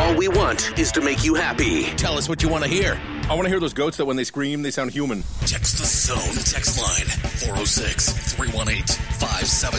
All we want is to make you happy. Tell us what you want to hear. I want to hear those goats that when they scream, they sound human. Text the Zone text line 406-318-57